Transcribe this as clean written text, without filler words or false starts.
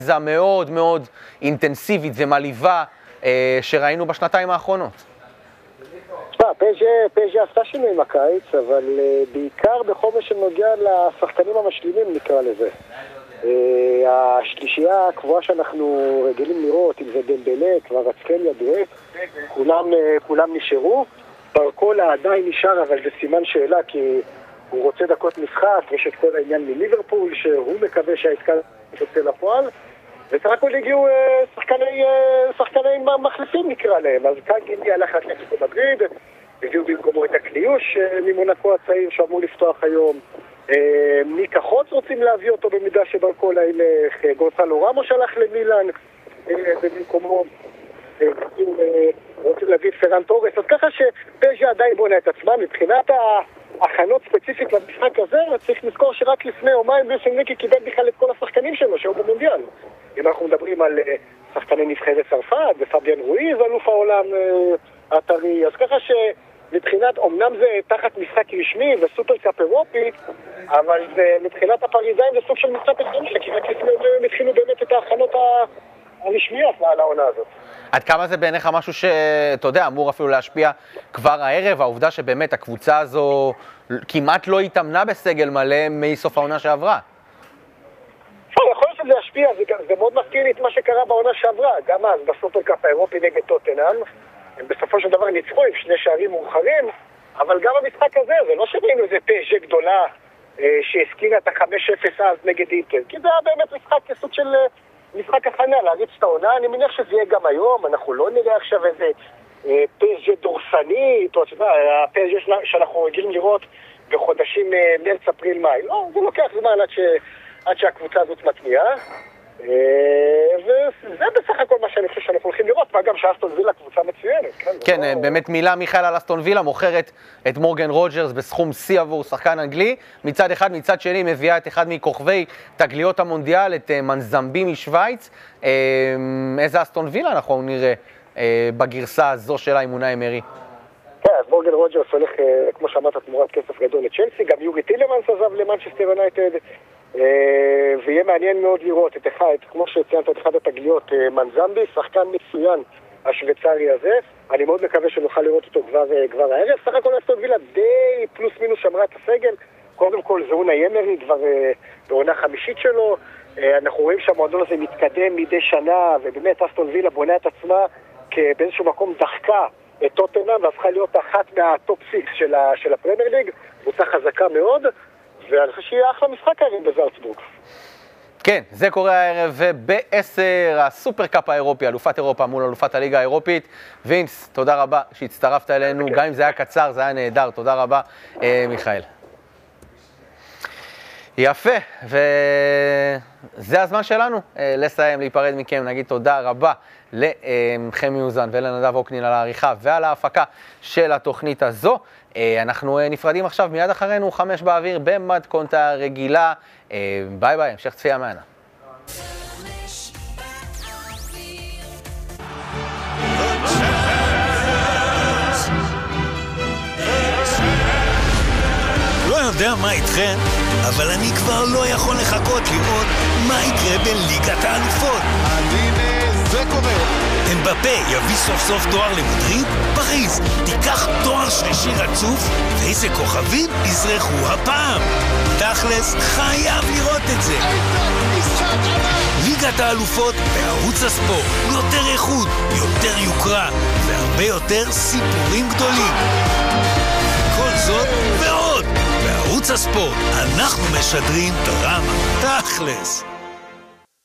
זה מאוד מאוד אינטנסיבית ומעליבה שראינו בשנתיים האחרונות. פז'ה עשתה שינוי עם הקיץ, אבל בעיקר בכל מה שנוגע לשחקנים המשלימים נקרא לזה. השלישייה הקבועה שאנחנו רגילים לראות, אם זה דמבלה, קווארצחליה, דואק, כולם נשארו. ברקולה עדיין נשאר, אבל זה סימן שאלה, כי הוא רוצה דקות משחק, יש את כל העניין מליברפול, שהוא מקווה שהעסקה תוצא לפועל, וסך הכל הגיעו שחקני מחליפים נקרא להם. אז קנגיני הלך לאתלטיקו מדריד, הביאו במקומו את הקליוש ממונקו הצעיר שאמור לפתוח היום. מיקה חוץ רוצים להביא אותו במידה שברקולה ילך, גונסלו רמוס הלך למילאן ובמקומו רוצים להביא את פרן טורס. אז ככה שפז'ה עדיין בונה את עצמה. מבחינת ההכנות ספציפית למשחק הזה, צריך לזכור שרק לפני יומיים לואיס אנריקי קיבל בכלל את כל השחקנים שלו שהיו במונדיאל. אם אנחנו מדברים על שחקני נבחרת צרפת ופביאן רואיז אלוף העולם הטרי, אז ככה שמבחינת, אמנם זה תחת משחק רשמי וסופר קאפ אירופי, אבל מבחינת הפריזאים זה סוג של משחק רשמי, כי רק לפני הם התחילו באמת את ההכנות הרשמיות על העונה הזאת. עד כמה זה בעיניך משהו שאתה יודע, אמור אפילו להשפיע כבר הערב, העובדה שבאמת הקבוצה הזו כמעט לא התאמנה בסגל מלא מסוף העונה שעברה? יכול להיות שזה ישפיע, זה מאוד מזכיר לי את מה שקרה בעונה שעברה, גם אז בסופר קאפ האירופי נגד טוטנהאם, הם בסופו של דבר ניצחו עם 2 שערים מאוחרים, אבל גם במשחק הזה, זה לא שראינו איזה פז'ה גדולה שהזכירה את ה-5-0 אז נגד אינטר, כי זה היה באמת משחק כסוג של משחק הכנה להריץ את העונה. אני מניח שזה יהיה גם היום, אנחנו לא נראה עכשיו איזה פז'ה דורסני, הפז'ה שאנחנו רגילים לראות בחודשים מרץ, אפריל, מאי. לא, זה לוקח זמן עד שהקבוצה הזאת מטמיעה, וזה בסך הכל מה שאני חושב שאנחנו הולכים לראות, וגם שאסטון וילה קבוצה מצוינת. כן, באמת מילה מיכאל על אסטון וילה, מוכרת את מורגן רוג'רס בסכום C עבור שחקן אנגלי, מצד אחד, מצד שני מביאה את אחד מכוכבי תגליות המונדיאל, את מנזמבי משוויץ. איזה אסטון וילה אנחנו נראה בגרסה הזו של האימונה אמרי? כן, אז מורגן רוג'רס הולך, כמו שאמרת, תמורת כסף גדול לצ'לסי, גם יורי טילמנס עזב למנצ'סטר יונייטד, ויהיה מעניין מאוד לראות את אחד, כמו שציינת, את אחד התגליות, מנזמבי, שחקן מצוין השוויצרי הזה. אני מאוד מקווה שנוכל לראות אותו כבר הערב. סך הכל אסטון וילה די פלוס מינוס שמרה את הסגל. קודם כל זה אונאי אמרי כבר בעונה חמישית שלו. אנחנו רואים שהמועדון הזה מתקדם מדי שנה, ובאמת אסטון וילה בונה את עצמה באיזשהו מקום דחקה את טוטנהאם, והפכה להיות אחת מהטופ 6 של הפרמייר ליג. קבוצה חזקה מאוד, ואני חושב שיהיה אחלה משחק הערב בזלצבורג. כן, זה קורה הערב, וב-10 הסופר קאפ האירופי, אלופת אירופה מול אלופת הליגה האירופית. וינס, תודה רבה שהצטרפת אלינו, גם אם זה היה קצר, זה היה נהדר, תודה רבה, מיכאל. יפה, וזה הזמן שלנו לסיים, להיפרד מכם, נגיד תודה רבה לחמי אוזן ולנדב אוקנין על העריכה ועל ההפקה של התוכנית הזו. אנחנו נפרדים עכשיו, מיד אחרינו 5 באוויר במתכונתה הרגילה. ביי ביי, המשך צפייה מהנה. לא יודע מה איתכם, אבל אני כבר לא יכול לחכות לראות מה יקרה בליגת האלופות. אז הנה זה קורה. אמבפה יביא סוף סוף תואר למדריד? פריז תיקח תואר שלישי רצוף? ואיזה כוכבים יזרחו הפעם? תכלס חייב לראות את זה. ליגת האלופות בערוץ הספורט, יותר איכות, יותר יוקרה והרבה יותר סיפורים גדולים. כל זאת ועוד בערוץ הספורט אנחנו משדרים דרמה תכלס.